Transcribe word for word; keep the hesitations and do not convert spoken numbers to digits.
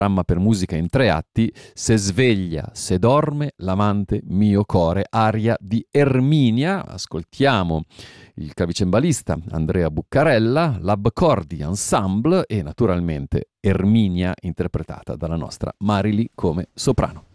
dramma per musica in tre atti, Se sveglia, se dorme, l'amante mio core, aria di Erminia. Ascoltiamo il clavicembalista Andrea Buccarella, l'Abcordi Ensemble e naturalmente Erminia interpretata dalla nostra Marily come soprano.